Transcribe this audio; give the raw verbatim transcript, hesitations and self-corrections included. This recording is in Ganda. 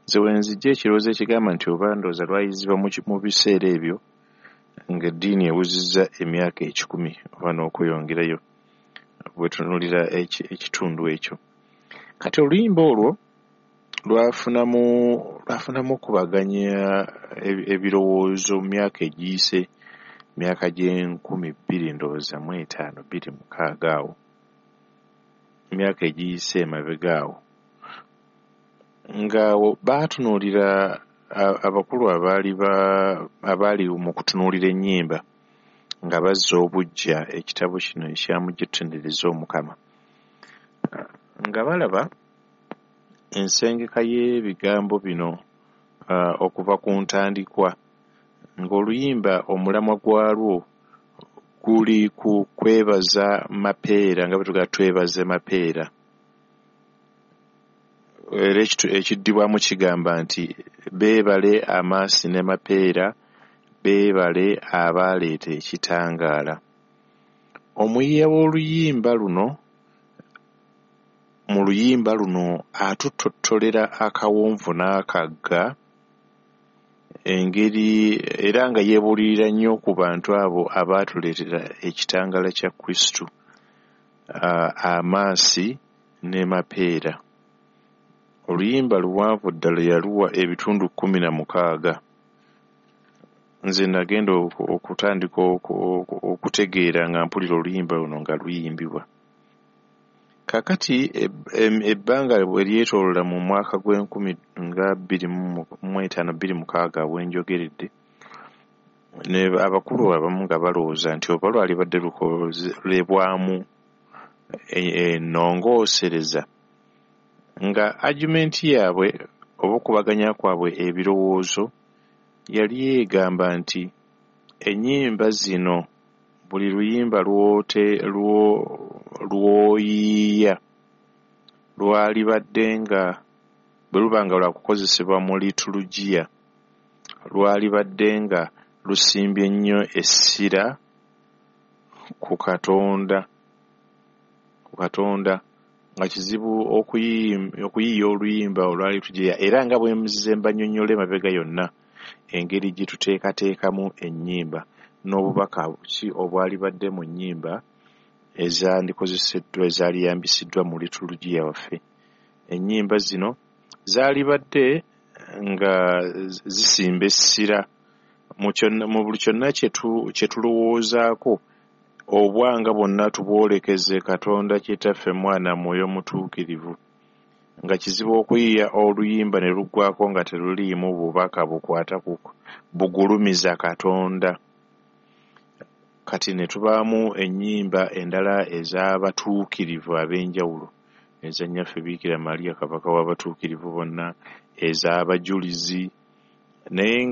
nze wenzijja ekirowoozo ekigamba nti oba ndowooza lwayizibwa mu biseera ebyo ng'eddiini ewuzizza emyaka ekikumi oba n'okweyongerayo bwe tunuulira ekitundu ekyo. Kati oluyimba olwo lwafunamu lwafunamu okubaganya ebirowoozo mu myaka egiyise, myaka gy'enkumi bbiri ndowooza mu etaano bbiri mukaaga awo, emyaka egiyise emabega awo, ng'awo baatunuulira abakulu abaali abaali mu kutunuulira ennyimba nga bazza obuggya ekitabo kino ekyamujja tutendereza Omukama, nga balaba ensengeka y'ebigambo bino uh, okuva ku ntandikwa, ng'oluyimba omulamwa gwalwo guli ku kwebaza Mapeera, nga bwe tugamba twebaze Mapeera, era ekiddibwamu kigamba nti beebale Amaasi ne Mapeera, beebale abaaleeta ekitangaala. Omuyiiya w'oluyimba luno mu luyimba luno atutottolera akawonvu n'akagga, engeri era nga yeebuulirira nnyo ku bantu abo abaatuleetera ekitangaala kya Kristo, uh, Amaasi ne Mapeera. Oluyimba luwanvu ddala yaluwa ebitundu kkumi na mukaaga. Nze nagenda okutandika okutegeera nga mpulira oluyimba luno nga luyimbibwa. Kakati ebbanga bwe lyetoolola mu mwaka gw'enkumi nga bbiri mu etaano bbiri mukaaga wenjogeredde, ne abakulu abamu nga balowooza nti oba lwali badde lukolebwamu ennongoosereza, nga argument yaabwe oba okubaganya kwabwe ebirowoozo yali egamba nti ennyimba zino buli luyimba lwote lw'oyiiya lwali badde nga bwe luba nga lwakukozesebwa mu litulugiya, lwali badde nga lusimbye nnyo essira ku Katonda ku Katonda nga kizibu okuyiiya oluyimba olwali tugiya, era nga bwe muzize mbannyonnyole mabega yonna engeri gye tuteekateekamu ennyimba n'obubaka ki obwali badde mu nnyimba ezandikozeseddwa ezaaliyambisiddwa mu litulugiya waffe. Ennyimba zino zaali badde nga zisimba essira mu buli kyonna kye tulowoozaako, obwanga bwonna tubwolekeze Katonda Kitaffe, Mwana, Mwoyo Mutuukirivu, nga kizibu okuyiiya oluyimba ne luggwako nga teruliimu bubaka bukwata ku bugulumiza Katonda. Kati ne tubaamu ennyimba endala ez'abatuukirivu ab'enjawulo, eza nnyaffe Biikira Maria Kabaka w'abatuukirivu bonna, ez'abajulizi, naye